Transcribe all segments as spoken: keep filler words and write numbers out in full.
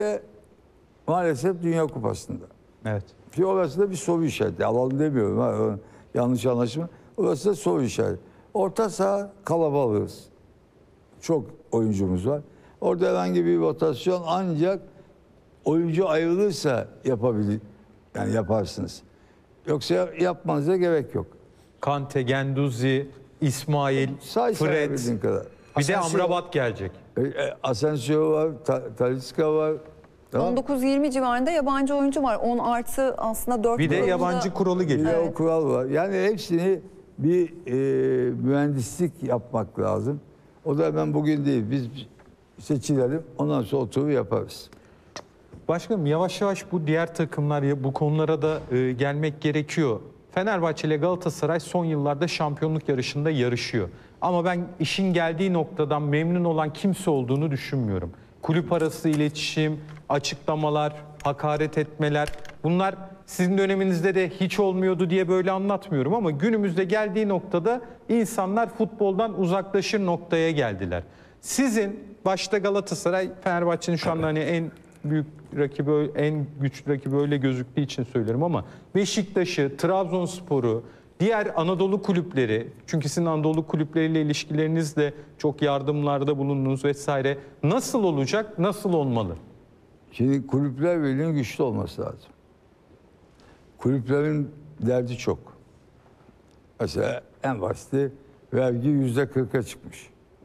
Ve maalesef Dünya Kupası'nda. Evet. Ki orası da bir soru işareti. Alalım demiyorum. Ha, yanlış anlaşılma. Orası da soru işareti. Orta saha kalabalığız. Çok oyuncumuz var. Orada herhangi bir rotasyon ancak oyuncu ayrılırsa yapabilir. Yani yaparsınız. Yoksa yapmanıza gerek yok. Kante, Gendouzi, İsmail, Say Fred. sayabildiğin kadar. Bir de Asensio- Amrabat gelecek. E, e, Asensio var, Ta- Talisca var. Tamam. on dokuz yirmi civarında yabancı oyuncu var. on artı aslında dört. Bir de yabancı kuralı Bir geliyor. de Evet. o kural var. Yani hepsini bir e, mühendislik yapmak lazım. O da ben bugün değil. Biz seçilelim. Ondan sonra oturup yaparız. Başkanım yavaş yavaş bu diğer takımlar ya bu konulara da e, gelmek gerekiyor. Fenerbahçe ile Galatasaray son yıllarda şampiyonluk yarışında yarışıyor. Ama ben işin geldiği noktadan memnun olan kimse olduğunu düşünmüyorum. Kulüp arası iletişim, açıklamalar, hakaret etmeler, bunlar sizin döneminizde de hiç olmuyordu diye böyle anlatmıyorum ama günümüzde geldiği noktada insanlar futboldan uzaklaşır noktaya geldiler. Sizin başta Galatasaray, Fenerbahçe'nin şu anda hani en büyük rakibi, en güçlü rakibi öyle gözüktüğü için söylüyorum ama Beşiktaş'ı, Trabzonspor'u, diğer Anadolu kulüpleri, çünkü sizin Anadolu kulüpleriyle ilişkilerinizde çok yardımlarda bulundunuz vesaire. Nasıl olacak, nasıl olmalı? Şimdi Kulüpler Birliği'nin güçlü olması lazım. Kulüplerin derdi çok. Mesela en basiti vergi yüzde kırka çıkmış.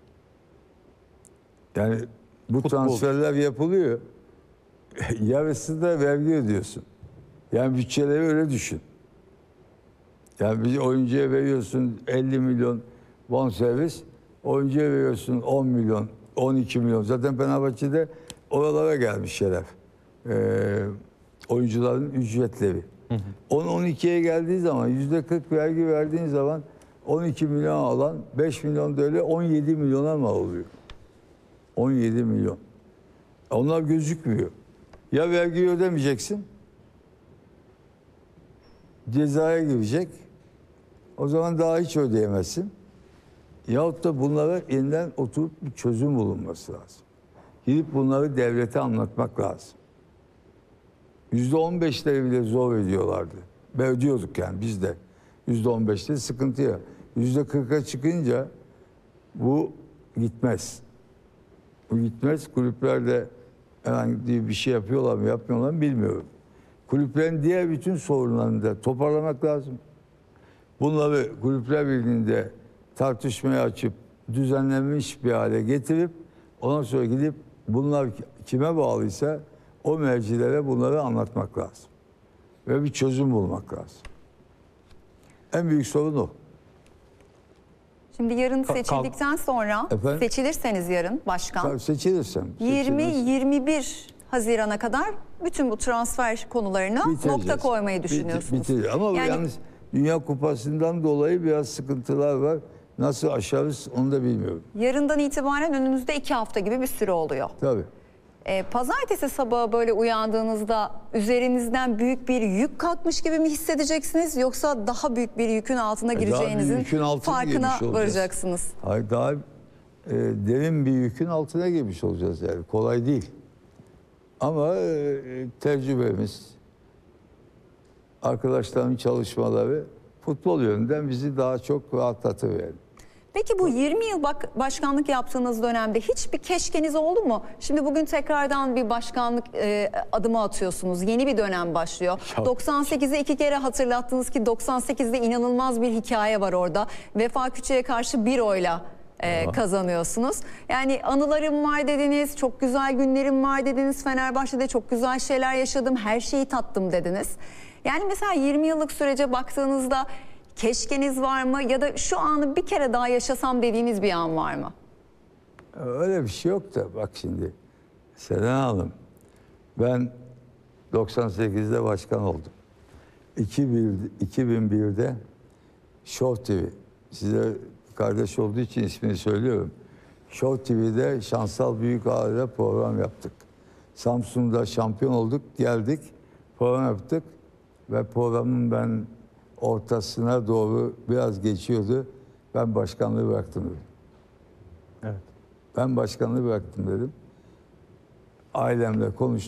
Yani bu Futbol. transferler yapılıyor. Yarısı da vergi ödüyorsun. Yani bütçeleri öyle düşün. Yani bir oyuncuya veriyorsun elli milyon bonservis, oyuncuya veriyorsun on milyon, on iki milyon. Zaten Fenerbahçe'de oralara gelmiş şeref. Ee, oyuncuların ücretleri. on on ikiye geldiği zaman yüzde kırk vergi verdiğin zaman on iki milyon alan beş milyon da öyle on yedi milyona mı oluyor? on yedi milyon. Onlar gözükmüyor. Ya vergiyi ödemeyeceksin, cezaya girecek, o zaman daha hiç ödeyemezsin. Yahut da bunlara yeniden oturup bir çözüm bulunması lazım. Gidip bunları devlete anlatmak lazım. Yüzde on beşleri bile zor ödüyorlardı. Ve ödüyorduk yani biz de. Yüzde on beşte sıkıntı ya. Yüzde kırka çıkınca bu gitmez. Bu gitmez. Kulüpler de herhangi bir şey yapıyorlar mı yapmıyorlar mı bilmiyorum. Kulüplerin diğer bütün sorunlarını da toparlamak lazım. Bunları Kulüpler Birliği'nde tartışmaya açıp düzenlenmiş bir hale getirip ondan sonra gidip bunlar kime bağlıysa o mercilere bunları anlatmak lazım. Ve bir çözüm bulmak lazım. En büyük sorun o. Şimdi yarın Ka- seçildikten sonra Efendim? seçilirseniz yarın başkan Tabii seçilirsem. yirmi seçilirsem. yirmi bir Haziran'a kadar bütün bu transfer konularına Bitireceğiz. nokta koymayı Bitir- düşünüyorsunuz. bitireceğiz. Ama Yani- yalnız Dünya Kupası'ndan dolayı biraz sıkıntılar var. Nasıl aşarız onu da bilmiyorum. Yarından itibaren önünüzde iki hafta gibi bir süre oluyor. Tabii. Ee, pazartesi sabahı böyle uyandığınızda üzerinizden büyük bir yük kalkmış gibi mi hissedeceksiniz? Yoksa daha büyük bir yükün altına Daha bir gireceğinizin yükün altına farkına girmiş olacağız. varacaksınız. Hayır, daha e, derin bir yükün altına girmiş olacağız yani. Kolay değil. Ama e, tecrübemiz, arkadaşların çalışmaları futbol yönünden bizi daha çok rahatlatıverir. Peki bu yirmi yıl bak başkanlık yaptığınız dönemde hiçbir keşkeniz oldu mu? Şimdi bugün tekrardan bir başkanlık e, adımı atıyorsunuz. Yeni bir dönem başlıyor. Çok. doksan sekizi iki kere hatırlattınız ki doksan sekizde inanılmaz bir hikaye var orada. Vefa Küçük'e karşı bir oyla e, kazanıyorsunuz. Yani anılarım var dediniz, çok güzel günlerim var dediniz. Fenerbahçe'de çok güzel şeyler yaşadım, her şeyi tattım dediniz. Yani mesela yirmi yıllık sürece baktığınızda keşkeniz var mı ya da şu anı bir kere daha yaşasam dediğiniz bir an var mı? Öyle bir şey yok da bak şimdi Selen Hanım, ben doksan sekizde başkan oldum. iki bin birde Show T V, size kardeş olduğu için ismini söylüyorum. Show T V'de Şansal Büyük Ağa'yla program yaptık. Samsun'da şampiyon olduk, geldik, program yaptık ve programın ben ortasına doğru biraz geçiyordu. Ben başkanlığı bıraktım dedim. Evet. Ben başkanlığı bıraktım dedim. Ailemle konuştum.